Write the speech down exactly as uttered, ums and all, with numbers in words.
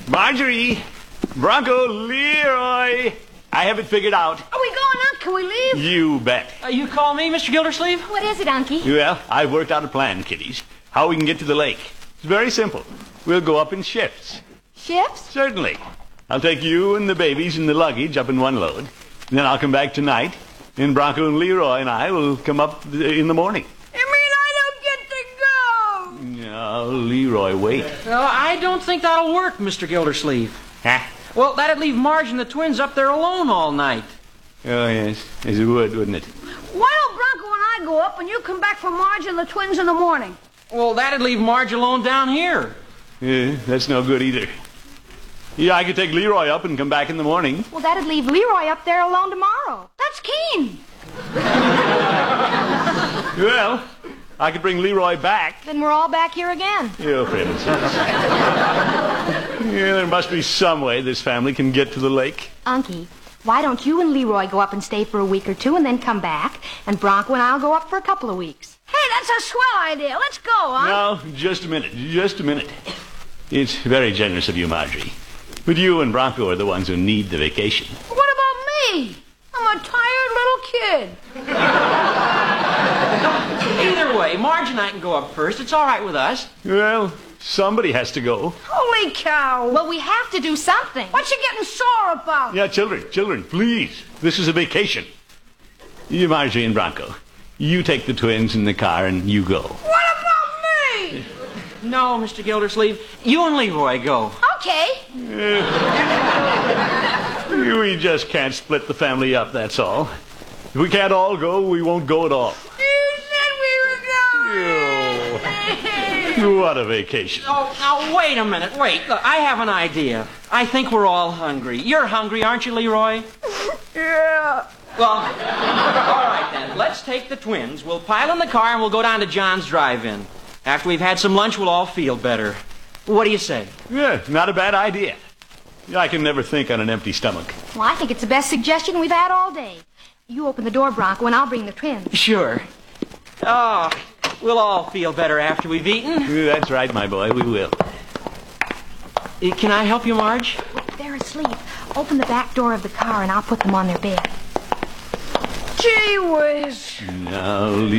Marjorie, Bronco, Leroy, I have it figured out. Are we going up? Can we leave? You bet. Uh, you call me, Mister Gildersleeve? What is it, Unky? Well, I've worked out a plan, kiddies. How we can get to the lake. It's very simple. We'll go up in shifts. Shifts? Certainly. I'll take you and the babies and the luggage up in one load. And then I'll come back tonight. And Bronco and Leroy and I will come up in the morning. You mean I don't get to go? No, Leroy, wait. Uh, I don't think that'll work, Mister Gildersleeve. Huh? Well, that'd leave Marge and the twins up there alone all night. Oh, yes. Yes, it would, wouldn't it? Why don't Bronco and I go up and you come back for Marge and the twins in the morning? Well, that'd leave Marge alone down here. Yeah, that's no good either. Yeah, I could take Leroy up and come back in the morning. Well, that'd leave Leroy up there alone tomorrow. That's keen. Well, I could bring Leroy back. Then we're all back here again. Oh, for heaven's sakes. Yeah, there must be some way this family can get to the lake. Unky, why don't you and Leroy go up and stay for a week or two and then come back, and Bronco and I'll go up for a couple of weeks? Hey, that's a swell idea. Let's go, huh? No, just a minute. Just a minute. It's very generous of you, Marjorie. But you and Bronco are the ones who need the vacation. What about me? I'm a tired little kid. Either way, Marge and I can go up first. It's all right with us. Well, somebody has to go. Holy cow. Well, we have to do something. What you getting sore about? Yeah, children, children, please. This is a vacation. You, Marjorie and Bronco, you take the twins in the car and you go. What about me? No, Mister Gildersleeve. You and Leroy go. Okay. We just can't split the family up, that's all. If we can't all go, we won't go at all. You said we were going. Oh, what a vacation. Oh, now, wait a minute. Wait. Look, I have an idea. I think we're all hungry. You're hungry, aren't you, Leroy? Yeah. Well, all right then. Let's take the twins. We'll pile in the car and we'll go down to John's drive-in. After we've had some lunch, we'll all feel better. What do you say? Yeah, not a bad idea. I can never think on an empty stomach. Well, I think it's the best suggestion we've had all day. You open the door, Bronco, and I'll bring the twins. Sure. Oh, we'll all feel better after we've eaten. That's right, my boy, we will. Uh, Can I help you, Marge? They're asleep. Open the back door of the car, and I'll put them on their bed. Gee whiz. Now,